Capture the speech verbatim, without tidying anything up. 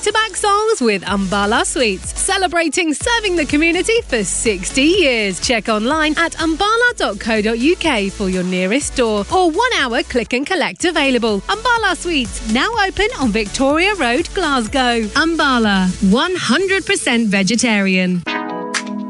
back-to-back songs with Umbala Sweets, celebrating serving the community for sixty years. Check online at umbala dot co dot uk for your nearest store or one-hour click and collect available. Umbala Sweets, now open on Victoria Road, Glasgow. Umbala, one hundred percent vegetarian.